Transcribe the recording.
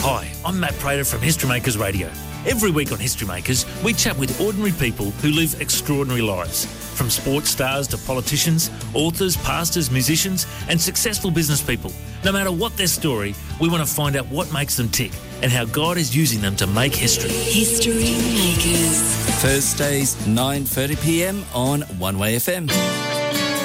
Hi, I'm Matt Prater from History Makers Radio. Every week on History Makers, we chat with ordinary people who live extraordinary lives. From sports stars to politicians, authors, pastors, musicians and successful business people. No matter what their story, we want to find out what makes them tick and how God is using them to make history. History Makers. Thursdays, 9:30 p.m. on One Way FM.